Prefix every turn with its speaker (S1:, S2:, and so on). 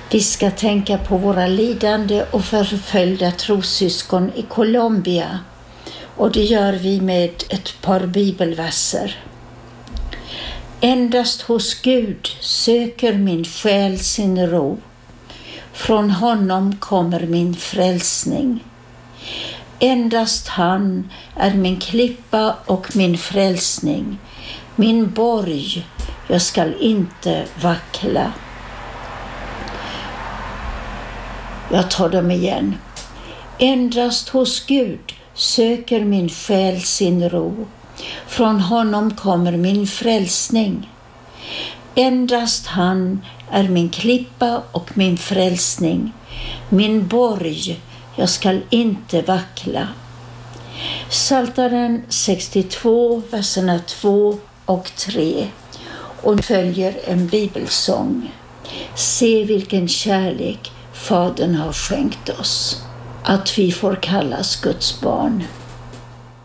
S1: Vi ska tänka på våra lidande och förföljda trossyskon i Colombia, och det gör vi med ett par bibelverser. Endast hos Gud söker min själ sin ro. Från honom kommer min frälsning. Endast han är min klippa och min frälsning, min borg, jag skall inte vackla. Jag tar dem igen. Endast hos Gud söker min själ sin ro. Från honom kommer min frälsning. Endast han är min klippa och min frälsning, min borg, jag skall inte vackla. Psaltaren 62, verserna 2 och 3. Och följer en bibelsång. Se vilken kärlek Fadern har skänkt oss, att vi får kallas Guds barn.